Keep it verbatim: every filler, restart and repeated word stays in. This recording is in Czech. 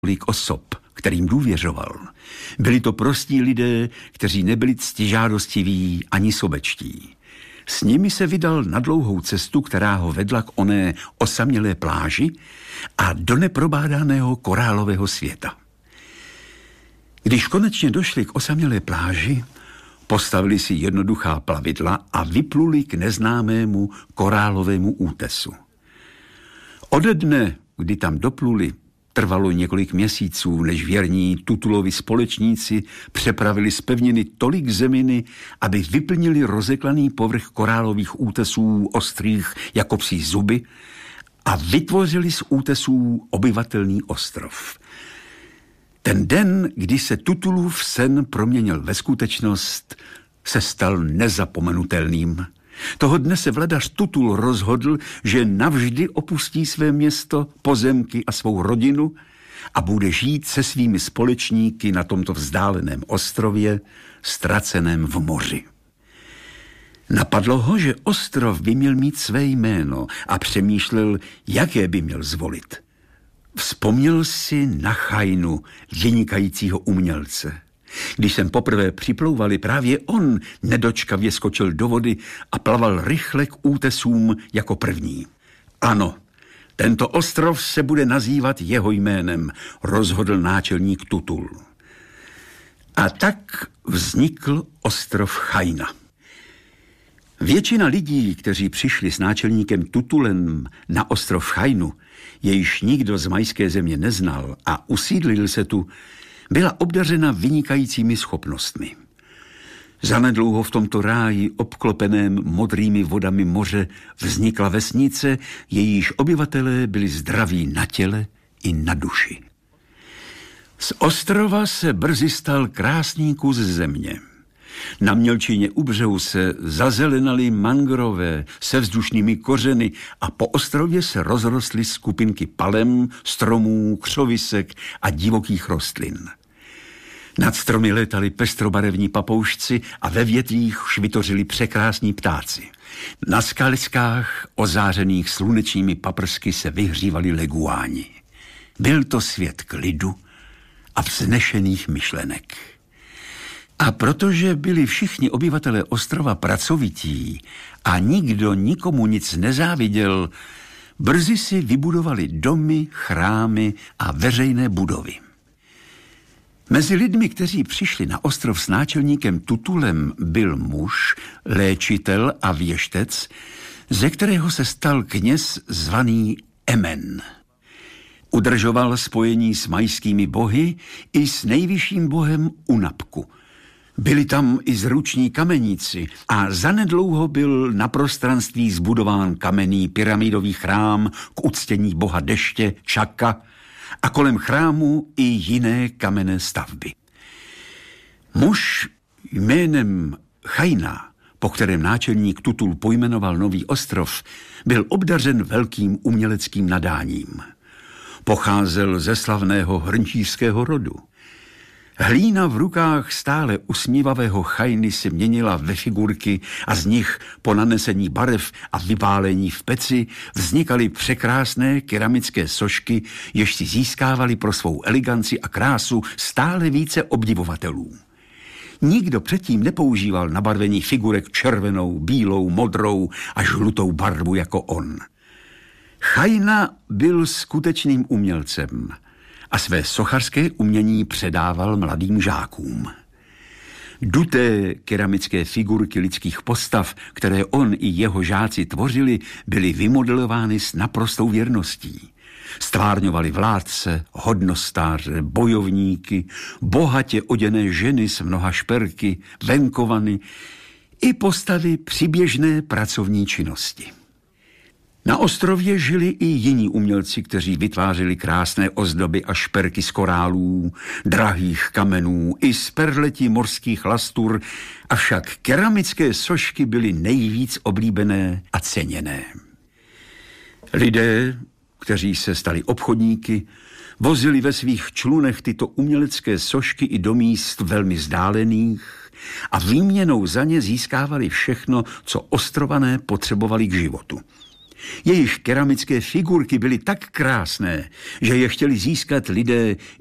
několik osob, kterým důvěřoval. Byli to prostí lidé, kteří nebyli ctižádostiví ani sobečtí. S nimi se vydal na dlouhou cestu, která ho vedla k oné osamělé pláži a do neprobádaného korálového světa. Když konečně došli k osamělé pláži, postavili si jednoduchá plavidla a vypluli k neznámému korálovému útesu. Ode dne, kdy tam dopluli, trvalo několik měsíců, než věrní Tutulovi společníci přepravili z pevniny tolik zeminy, aby vyplnili rozeklaný povrch korálových útesů ostrých jako psí zuby a vytvořili z útesů obyvatelný ostrov. Ten den, kdy se Tutulův sen proměnil ve skutečnost, se stal nezapomenutelným. Toho dne se vladař Tutul rozhodl, že navždy opustí své město, pozemky a svou rodinu a bude žít se svými společníky na tomto vzdáleném ostrově, ztraceném v moři. Napadlo ho, že ostrov by měl mít své jméno a přemýšlel, jaké by měl zvolit. Vzpomněl si na Chainu, vynikajícího umělce. Když jsem poprvé připlouvali, právě on nedočkavě skočil do vody a plaval rychle k útesům jako první. Ano, tento ostrov se bude nazývat jeho jménem, rozhodl náčelník Tutul. A tak vznikl ostrov Chaina. Většina lidí, kteří přišli s náčelníkem Tutulem na ostrov Chainu, jejíž nikdo z majské země neznal a usídlil se tu, byla obdařena vynikajícími schopnostmi. Zanedlouho v tomto ráji, obklopeném modrými vodami moře, vznikla vesnice, jejíž obyvatelé byli zdraví na těle i na duši. Z ostrova se brzy stal krásný kus země. Na mělčině u břehu se zazelenaly mangrové se vzdušnými kořeny a po ostrově se rozrostly skupinky palem, stromů, křovisek a divokých rostlin. Nad stromy létali pestrobarevní papoušci a ve větvích švitořili překrásní ptáci. Na skaliskách, ozářených slunečními paprsky, se vyhřívali leguáni. Byl to svět klidu a vznešených myšlenek. A protože byli všichni obyvatelé ostrova pracovití a nikdo nikomu nic nezáviděl, brzy si vybudovali domy, chrámy a veřejné budovy. Mezi lidmi, kteří přišli na ostrov s náčelníkem Tutulem, byl muž, léčitel a věštec, ze kterého se stal kněz zvaný Emen. Udržoval spojení s majskými bohy i s nejvyšším bohem Unapku. Byli tam i zruční kameníci a zanedlouho byl na prostranství zbudován kamenný pyramidový chrám k uctění boha deště Čaka a kolem chrámu i jiné kamenné stavby. Muž jménem Chaina, po kterém náčelník Tutul pojmenoval nový ostrov, byl obdařen velkým uměleckým nadáním. Pocházel ze slavného hrnčířského rodu. Hlína v rukách stále usmívavého Chainy se měnila ve figurky a z nich po nanesení barev a vypálení v peci vznikaly překrásné keramické sošky, jež si získávaly pro svou eleganci a krásu stále více obdivovatelů. Nikdo předtím nepoužíval na barvení figurek červenou, bílou, modrou a žlutou barvu jako on. Chaina byl skutečným umělcem a své sochařské umění předával mladým žákům. Duté keramické figurky lidských postav, které on i jeho žáci tvořili, byly vymodelovány s naprostou věrností. Stvárňovali vládce, hodnostáře, bojovníky, bohatě oděné ženy s mnoha šperky, venkovany i postavy přiběžné pracovní činnosti. Na ostrově žili i jiní umělci, kteří vytvářeli krásné ozdoby a šperky z korálů, drahých kamenů i z perletí morských lastur, avšak keramické sošky byly nejvíc oblíbené a ceněné. Lidé, kteří se stali obchodníky, vozili ve svých člunech tyto umělecké sošky i do míst velmi vzdálených a výměnou za ně získávali všechno, co ostrované potřebovali k životu. Jejich keramické figurky byly tak krásné, že je chtěli získat lidé